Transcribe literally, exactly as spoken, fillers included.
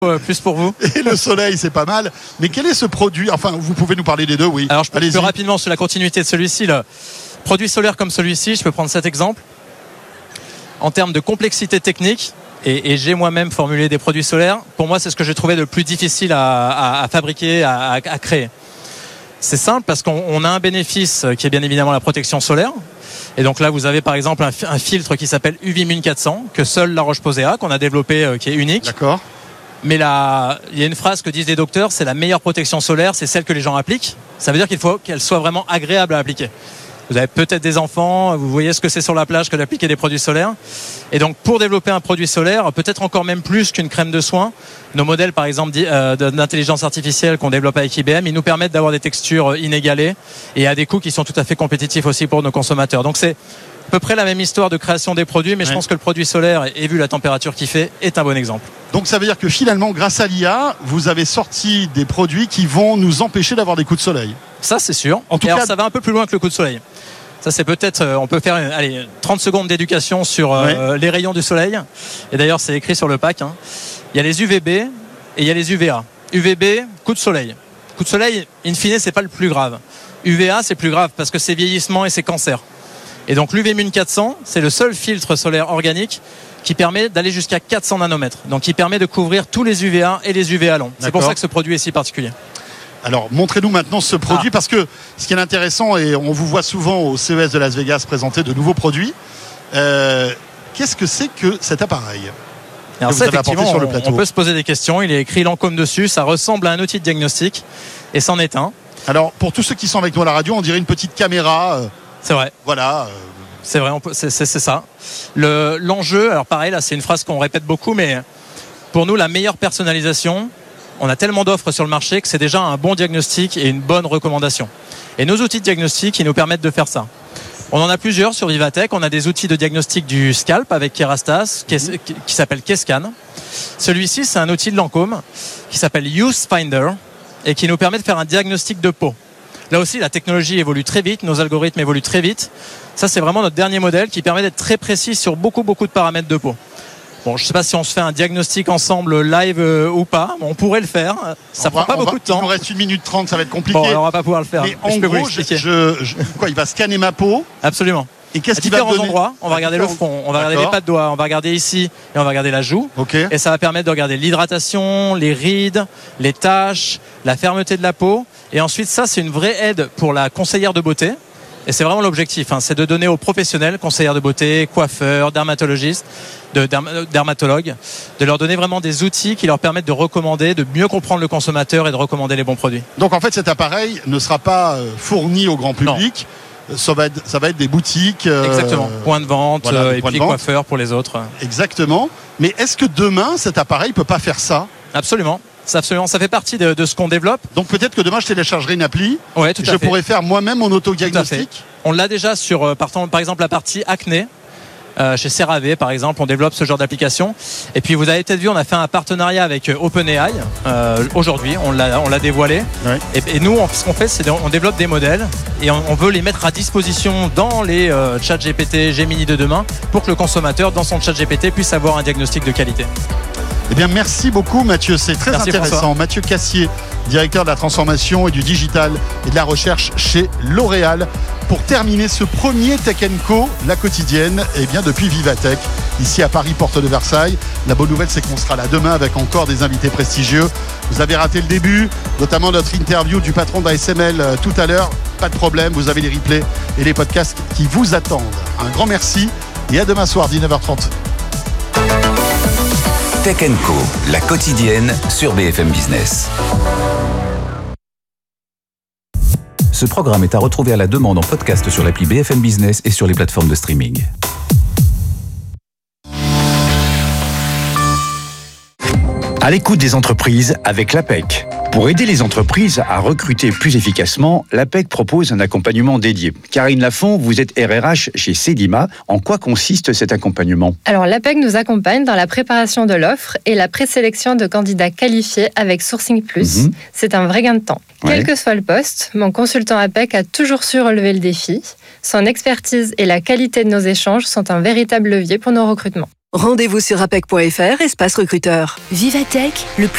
Euh, plus pour vous. Et le soleil, c'est pas mal. Mais quel est ce produit ? Enfin, vous pouvez nous parler des deux, oui. Alors, je peux Allez-y. plus rapidement sur la continuité de celui-ci. Le produit solaire comme celui-ci, je peux prendre cet exemple. En termes de complexité technique, et, et j'ai moi-même formulé des produits solaires, pour moi, c'est ce que j'ai trouvé de plus difficile à, à, à fabriquer, à, à créer. C'est simple parce qu'on on a un bénéfice qui est bien évidemment la protection solaire. Et donc là, vous avez par exemple un, un filtre qui s'appelle U V Mune quatre cents, que seule La Roche-Posay a, qu'on a développé, euh, qui est unique. D'accord. Mais là, il y a une phrase que disent les docteurs, c'est la meilleure protection solaire, c'est celle que les gens appliquent. Ça veut dire qu'il faut qu'elle soit vraiment agréable à appliquer. Vous avez peut-être des enfants, vous voyez ce que c'est sur la plage que d'appliquer des produits solaires. Et donc, pour développer un produit solaire, peut-être encore même plus qu'une crème de soin, nos modèles, par exemple, d'intelligence artificielle qu'on développe avec I B M, ils nous permettent d'avoir des textures inégalées et à des coûts qui sont tout à fait compétitifs aussi pour nos consommateurs. Donc, c'est à peu près la même histoire de création des produits, mais ouais. Je pense que le produit solaire, et vu la température qu'il fait, est un bon exemple. Donc ça veut dire que finalement, grâce à l'I A, vous avez sorti des produits qui vont nous empêcher d'avoir des coups de soleil. Ça, c'est sûr. En tout et cas, alors, ça va un peu plus loin que le coup de soleil. Ça, c'est peut-être, on peut faire allez, trente secondes d'éducation sur euh, ouais. les rayons du soleil. Et d'ailleurs, c'est écrit sur le pack. Hein. Il y a les U V B et il y a les U V A. U V B, coup de soleil. Coup de soleil, in fine, c'est pas le plus grave. U V A, c'est plus grave parce que c'est vieillissement et c'est cancer. Et donc l'U V Mune quatre cents, c'est le seul filtre solaire organique qui permet d'aller jusqu'à quatre cents nanomètres. Donc qui permet de couvrir tous les U V A et les U V A longs. D'accord. C'est pour ça que ce produit est si particulier. Alors montrez-nous maintenant ce produit ah. parce que ce qui est intéressant, et on vous voit souvent au C E S de Las Vegas présenter de nouveaux produits, euh, qu'est-ce que c'est que cet appareil ? Alors ça, effectivement, sur le plateau. On peut se poser des questions. Il est écrit Lancôme dessus, ça ressemble à un outil de diagnostic et c'en est un. Alors pour tous ceux qui sont avec nous à la radio, on dirait une petite caméra. Euh, c'est vrai. Voilà. Euh, C'est vrai, on peut, c'est, c'est, c'est ça. Le, l'enjeu, alors pareil, là, c'est une phrase qu'on répète beaucoup, mais pour nous, la meilleure personnalisation, on a tellement d'offres sur le marché que c'est déjà un bon diagnostic et une bonne recommandation. Et nos outils de diagnostic, ils nous permettent de faire ça. On en a plusieurs sur Vivatech. On a des outils de diagnostic du scalp avec Kerastas, qui, est, qui, qui s'appelle Kescan. Celui-ci, c'est un outil de Lancôme qui s'appelle Use Finder et qui nous permet de faire un diagnostic de peau. Là aussi, la technologie évolue très vite, nos algorithmes évoluent très vite. Ça, c'est vraiment notre dernier modèle qui permet d'être très précis sur beaucoup, beaucoup de paramètres de peau. Bon, je ne sais pas si on se fait un diagnostic ensemble live euh, ou pas. On pourrait le faire. Ça ne prend pas beaucoup va, de temps. Il nous reste une minute trente, ça va être compliqué. Bon, alors on va pas pouvoir le faire. Mais en je gros, je, je, je, quoi, il va scanner ma peau. Absolument. Et qu'est-ce à qu'il va différents donner endroits, on va regarder le front, on va regarder les pas de doigts, on va regarder ici et on va regarder la joue. Okay. Et ça va permettre de regarder l'hydratation, les rides, les taches, la fermeté de la peau. Et ensuite, ça, c'est une vraie aide pour la conseillère de beauté. Et c'est vraiment l'objectif, hein, c'est de donner aux professionnels, conseillères de beauté, coiffeurs, dermatologistes, de derm- dermatologues, de leur donner vraiment des outils qui leur permettent de recommander, de mieux comprendre le consommateur et de recommander les bons produits. Donc en fait, cet appareil ne sera pas fourni au grand public. Non. Ça va, être, ça va être des boutiques. Euh, Exactement. Point de vente voilà, euh, et puis coiffeurs pour les autres. Exactement. Mais est-ce que demain, cet appareil ne peut pas faire ça ? Absolument. Ça, absolument. Ça fait partie de, de ce qu'on développe. Donc peut-être que demain, je téléchargerai une appli. Ouais, tout à je fait. pourrais faire moi-même mon autodiagnostic. On l'a déjà sur, euh, par, par exemple, la partie acné. Euh, chez CeraVe par exemple, on développe ce genre d'application. Et puis vous avez peut-être vu, on a fait un partenariat avec euh, OpenAI euh, aujourd'hui, on l'a, on l'a dévoilé. Ouais. Et, et nous, on, ce qu'on fait, c'est on développe des modèles et on, on veut les mettre à disposition dans les euh, chats G P T, Gemini de demain, pour que le consommateur, dans son chat G P T, puisse avoir un diagnostic de qualité. Eh bien, merci beaucoup Mathieu, c'est très merci intéressant. François. Mathieu Cassier, directeur de la transformation et du digital et de la recherche chez L'Oréal. Pour terminer ce premier Tech and Co, la quotidienne, eh bien depuis Vivatech, ici à Paris, porte de Versailles. La bonne nouvelle, c'est qu'on sera là demain avec encore des invités prestigieux. Vous avez raté le début, notamment notre interview du patron d'A S M L euh, tout à l'heure. Pas de problème, vous avez les replays et les podcasts qui vous attendent. Un grand merci et à demain soir, dix-neuf heures trente. Tech and Co, la quotidienne sur B F M Business. Ce programme est à retrouver à la demande en podcast sur l'appli B F M Business et sur les plateformes de streaming. À l'écoute des entreprises avec l'A P E C. Pour aider les entreprises à recruter plus efficacement, l'A P E C propose un accompagnement dédié. Karine Lafont, vous êtes R R H chez Cedima. En quoi consiste cet accompagnement ? Alors, l'A P E C nous accompagne dans la préparation de l'offre et la présélection de candidats qualifiés avec Sourcing Plus. Mm-hmm. C'est un vrai gain de temps. Ouais. Quel que soit le poste, mon consultant A P E C a toujours su relever le défi. Son expertise et la qualité de nos échanges sont un véritable levier pour nos recrutements. Rendez-vous sur apec point f r, espace recruteur. Vivatech, le plus